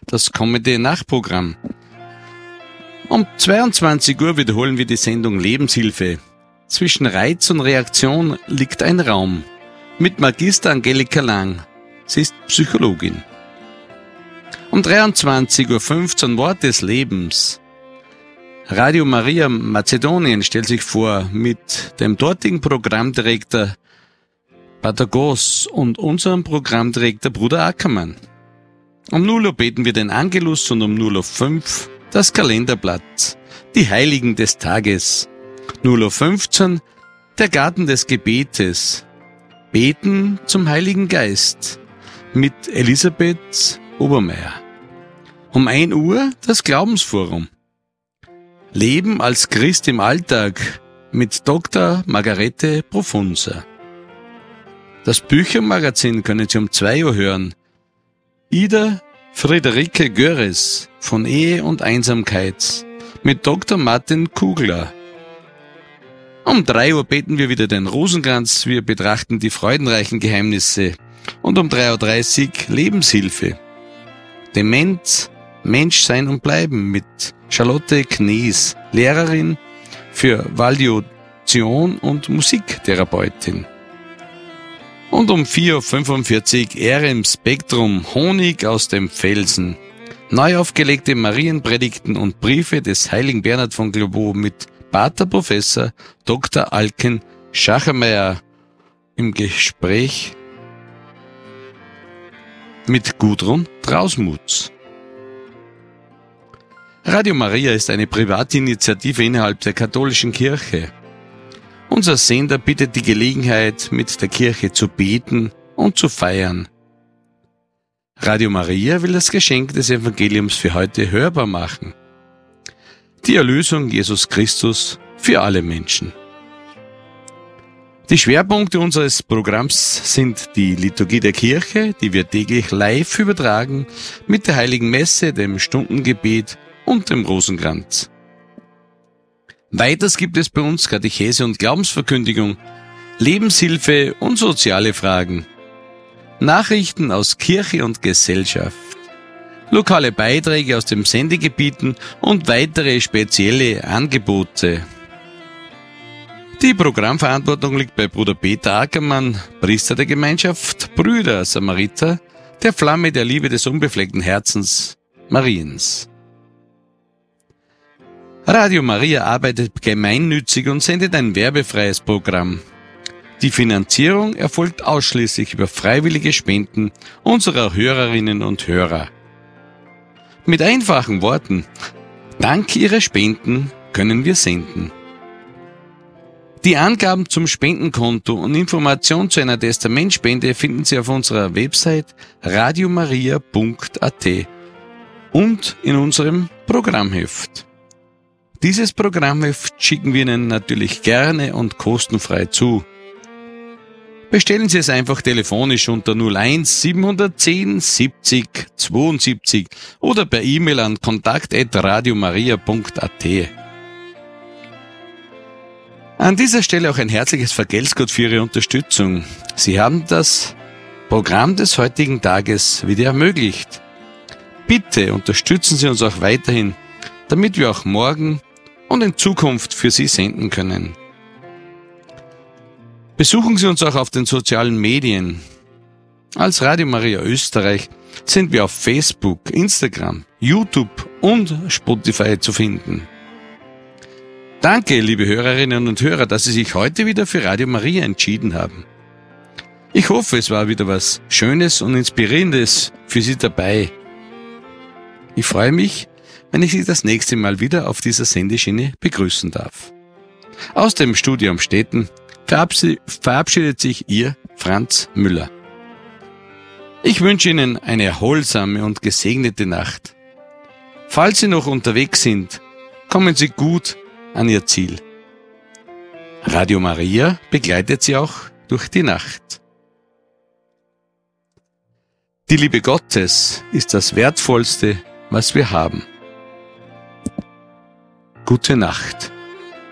das kommende Nachprogramm. Um 22 Uhr wiederholen wir die Sendung Lebenshilfe. Zwischen Reiz und Reaktion liegt ein Raum. Mit Magister Angelika Lang. Sie ist Psychologin. Um 23:15 Uhr Wort des Lebens. Radio Maria Mazedonien stellt sich vor mit dem dortigen Programmdirektor Pater Goss und unserem Programmdirektor Bruder Ackermann. Um 0 Uhr beten wir den Angelus und um 0:05 Uhr das Kalenderblatt, die Heiligen des Tages. 0:15 Uhr der Garten des Gebetes, Beten zum Heiligen Geist mit Elisabeth Obermeier. Um 1 Uhr das Glaubensforum, Leben als Christ im Alltag mit Dr. Margarete Profunza. Das Büchermagazin können Sie um 2 Uhr hören. Ida Friederike Göres von Ehe und Einsamkeit mit Dr. Martin Kugler. Um 3 Uhr beten wir wieder den Rosenkranz, wir betrachten die freudenreichen Geheimnisse. Und um 3:30 Uhr Lebenshilfe. Demenz, Menschsein und Bleiben mit Charlotte Knies, Lehrerin für Valuation und Musiktherapeutin. Und um 4:45 Uhr Ehre im Spektrum, Honig aus dem Felsen. Neu aufgelegte Marienpredigten und Briefe des heiligen Bernhard von Clairvaux mit Pater Professor Dr. Alken Schachermeier im Gespräch mit Gudrun Trausmuth. Radio Maria ist eine Privatinitiative innerhalb der katholischen Kirche. Unser Sender bietet die Gelegenheit, mit der Kirche zu beten und zu feiern. Radio Maria will das Geschenk des Evangeliums für heute hörbar machen. Die Erlösung Jesus Christus für alle Menschen. Die Schwerpunkte unseres Programms sind die Liturgie der Kirche, die wir täglich live übertragen, mit der Heiligen Messe, dem Stundengebet und dem Rosenkranz. Weiters gibt es bei uns Katechese und Glaubensverkündigung, Lebenshilfe und soziale Fragen, Nachrichten aus Kirche und Gesellschaft, lokale Beiträge aus den Sendegebieten und weitere spezielle Angebote. Die Programmverantwortung liegt bei Bruder Peter Ackermann, Priester der Gemeinschaft Brüder Samariter, der Flamme der Liebe des unbefleckten Herzens Mariens. Radio Maria arbeitet gemeinnützig und sendet ein werbefreies Programm. Die Finanzierung erfolgt ausschließlich über freiwillige Spenden unserer Hörerinnen und Hörer. Mit einfachen Worten: Dank Ihrer Spenden können wir senden. Die Angaben zum Spendenkonto und Informationen zu einer Testamentspende finden Sie auf unserer Website radiomaria.at und in unserem Programmheft. Dieses Programmheft schicken wir Ihnen natürlich gerne und kostenfrei zu. Bestellen Sie es einfach telefonisch unter 01 710 70 72 oder per E-Mail an kontakt@radiomaria.at. An dieser Stelle auch ein herzliches Vergelt's für Ihre Unterstützung. Sie haben das Programm des heutigen Tages wieder ermöglicht. Bitte unterstützen Sie uns auch weiterhin, damit wir auch morgen und in Zukunft für Sie senden können. Besuchen Sie uns auch auf den sozialen Medien. Als Radio Maria Österreich sind wir auf Facebook, Instagram, YouTube und Spotify zu finden. Danke, liebe Hörerinnen und Hörer, dass Sie sich heute wieder für Radio Maria entschieden haben. Ich hoffe, es war wieder was Schönes und Inspirierendes für Sie dabei. Ich freue mich, wenn ich Sie das nächste Mal wieder auf dieser Sendeschiene begrüßen darf. Aus dem Studio am Städten verabschiedet sich Ihr Franz Müller. Ich wünsche Ihnen eine erholsame und gesegnete Nacht. Falls Sie noch unterwegs sind, kommen Sie gut an Ihr Ziel. Radio Maria begleitet Sie auch durch die Nacht. Die Liebe Gottes ist das Wertvollste, was wir haben. Gute Nacht.